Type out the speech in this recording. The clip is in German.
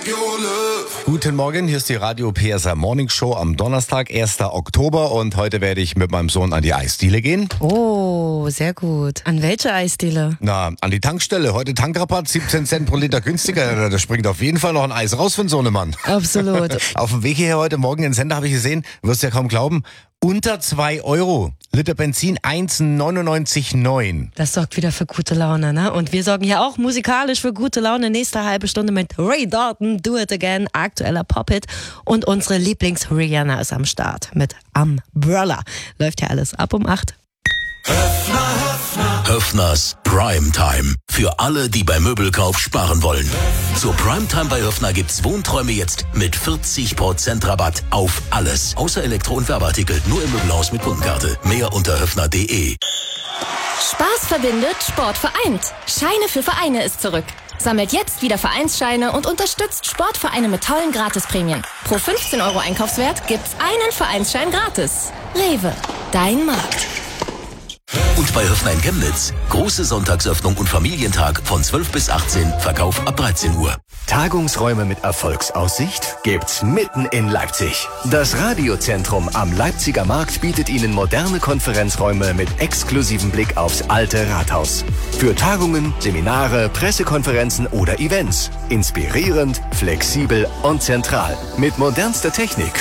Guten Morgen, hier ist die Radio PSR Morning Show am Donnerstag, 1. Oktober und heute werde ich mit meinem Sohn an die Eisdiele gehen. Oh, sehr gut. An welche Eisdiele? Na, an die Tankstelle. Heute Tankrabatt, 17 Cent pro Liter günstiger. Da springt auf jeden Fall noch ein Eis raus von so einem Mann. Absolut. Auf dem Weg hierher heute Morgen in den Sender habe ich gesehen, wirst ja kaum glauben, unter 2 Euro. Liter Benzin 1,99,9. Das sorgt wieder für gute Laune, ne? Und wir sorgen ja auch musikalisch für gute Laune. Nächste halbe Stunde mit Ray Dalton, Do It Again, aktueller Pop-Hit. Und unsere Lieblings-Rihanna ist am Start mit Umbrella. Läuft ja alles ab um 8. Höffners Primetime. Für alle, die beim Möbelkauf sparen wollen. Zur Primetime bei Höffner gibt's Wohnträume jetzt mit 40% Rabatt auf alles. Außer Elektro- und Werbeartikel. Nur im Möbelhaus mit Kundenkarte. Mehr unter höffner.de. Spaß verbindet, Sport vereint. Scheine für Vereine ist zurück. Sammelt jetzt wieder Vereinsscheine und unterstützt Sportvereine mit tollen Gratisprämien. Pro 15 Euro Einkaufswert gibt's einen Vereinsschein gratis. Rewe, dein Markt. Und bei Höffner in Chemnitz. Große Sonntagsöffnung und Familientag von 12 bis 18. Verkauf ab 13 Uhr. Tagungsräume mit Erfolgsaussicht gibt's mitten in Leipzig. Das Radiozentrum am Leipziger Markt bietet Ihnen moderne Konferenzräume mit exklusivem Blick aufs alte Rathaus. Für Tagungen, Seminare, Pressekonferenzen oder Events. Inspirierend, flexibel und zentral. Mit modernster Technik